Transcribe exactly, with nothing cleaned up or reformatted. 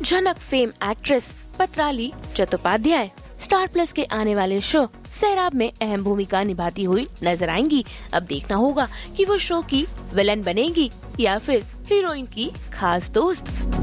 झनक fame actress पत्राली Chattopadhyay star plus के आने वाले शो सैराब में अहम भूमिका निभाती हुई नजर आएंगी। अब देखना होगा कि वो शो की विलन बनेंगी या फिर हीरोइन की खास दोस्त।